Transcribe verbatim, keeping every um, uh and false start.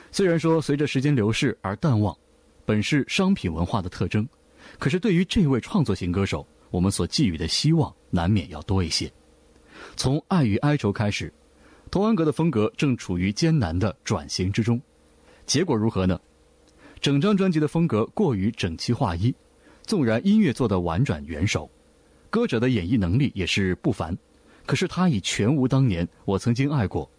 虽然说随着时间流逝而淡忘，本是商品文化的特征，可是对于这位创作型歌手，我们所寄予的希望难免要多一些。从《爱与哀愁》开始，童安格的风格正处于艰难的转型之中，结果如何呢？整张专辑的风格过于整齐划一，纵然音乐做得婉转圆熟，歌者的演绎能力也是不凡，可是他已全无当年我曾经爱过